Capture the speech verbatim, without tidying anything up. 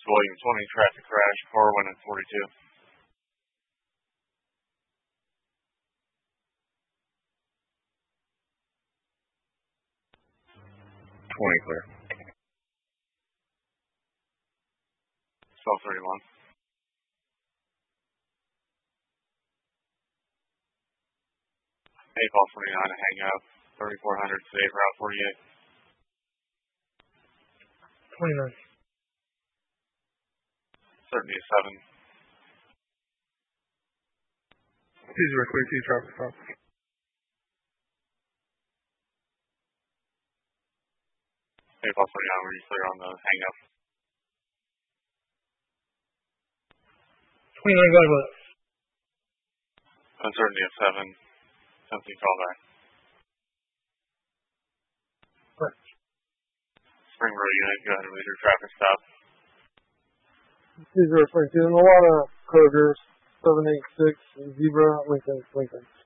Williams, twenty traffic crash, car went at forty-two. twenty clear. twelve thirty-one. eight ball twenty-nine, hang up. thirty-four hundred, save route forty-eight. twenty-nine. Certainty of seven. two zero three two, traffic stop. eight ball twenty-nine, were you clear on the hang up? twenty-nine, got it. Uncertainty of seven. Something call back. What? Spring Road unit, go ahead and lead your traffic stop. two zero three two, Milwaukee, Kroger, seven eight six, Zebra, Lincoln, Lincoln.